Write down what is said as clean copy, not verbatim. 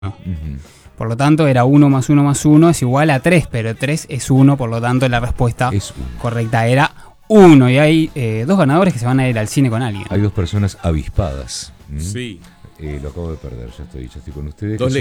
Ujú. Por lo tanto, era 1 más 1 más 1 es igual a 3, pero 3 es 1, por lo tanto, la respuesta Es uno. correcta era 1. Y hay 2 ganadores que se van a ir al cine con alguien. Hay 2 personas avispadas. Sí. Lo acabo de perder, ya estoy con ustedes. Dos